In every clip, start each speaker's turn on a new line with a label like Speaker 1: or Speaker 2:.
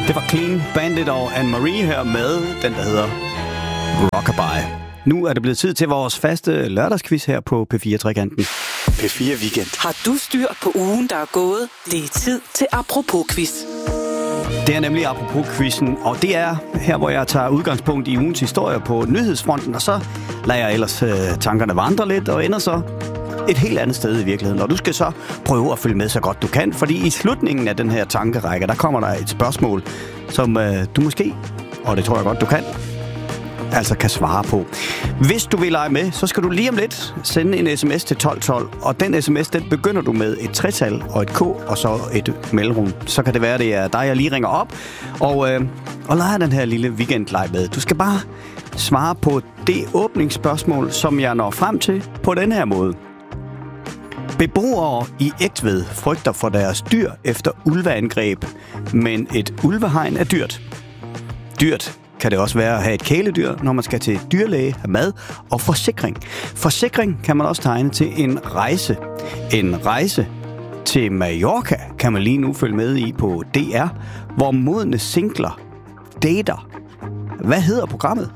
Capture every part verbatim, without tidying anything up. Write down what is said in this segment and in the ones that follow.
Speaker 1: Det var Clean Bandit og Anne-Marie her med den, der hedder Rockabye. Nu er det blevet tid til vores faste lørdagsquiz her på P fire-trekanten. P fire Weekend.
Speaker 2: Har du styr på ugen, der er gået? Det er tid til Apropos-quiz.
Speaker 1: Det er nemlig Apropos-quizzen, og det er her, hvor jeg tager udgangspunkt i ugens historie på nyhedsfronten, og så lader jeg ellers øh, tankerne vandre lidt og ender så et helt andet sted i virkeligheden. Og du skal så prøve at følge med så godt du kan, fordi i slutningen af den her tankerække, der kommer der et spørgsmål, som øh, du måske, og det tror jeg godt du kan, altså kan svare på. Hvis du vil lege med, så skal du lige om lidt sende en sms til tolv tolv, og den sms, den begynder du med et tretal og et k, og så et mellemrum. Så kan det være, det er dig, jeg lige ringer op, og, øh, og leger den her lille weekendleg med. Du skal bare svare på det åbningsspørgsmål, som jeg når frem til på den her måde. Beboere i Egtved frygter for deres dyr efter ulveangreb, men et ulvehegn er dyrt. Dyrt kan det også være at have et kæledyr, når man skal til dyrlæge, have mad og forsikring. Forsikring kan man også tegne til en rejse. En rejse til Mallorca kan man lige nu følge med i på D R, hvor modne singler dater. Hvad hedder programmet?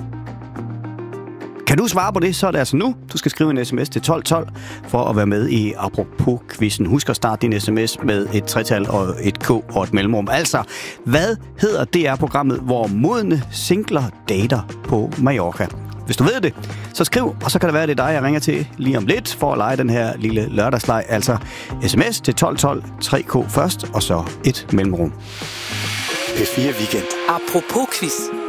Speaker 1: Kan du svare på det, så er det altså nu. Du skal skrive en sms til tolv tolv for at være med i Apropos-quizzen. Husk at starte din sms med et tretal og et k og et mellemrum. Altså, hvad hedder D R-programmet, hvor modne singler dater på Mallorca? Hvis du ved det, så skriv, og så kan det være, det er dig, jeg ringer til lige om lidt for at lege den her lille lørdagsleg. Altså, sms til tolv tolv, tre k først, og så et mellemrum. P fire Weekend.
Speaker 2: Apropos-quiz.